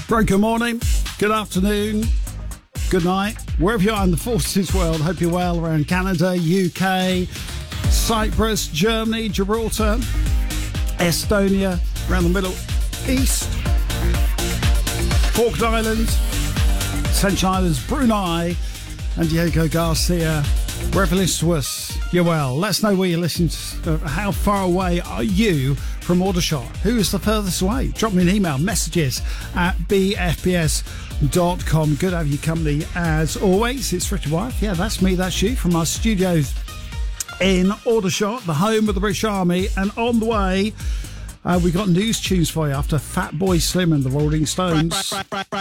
Very good morning, good afternoon, good night, wherever you are in the Forces world. Hope you're well around Canada, UK, Cyprus, Germany, Gibraltar, Estonia, around the Middle East, Falkland Islands, Ascension Islands, Brunei, and Diego Garcia. Wherever listening to us, you're well. Let us know where you're listening to. How far away are you from Aldershot? Who is the furthest away? Drop me an email, messages at bfbs.com. Good to have your company as always. It's Richard Wyeth. Yeah, that's me, that's you, from our studios in Aldershot, the home of the British Army. And on the way, we got news tunes for you after Fatboy Slim and the Rolling Stones.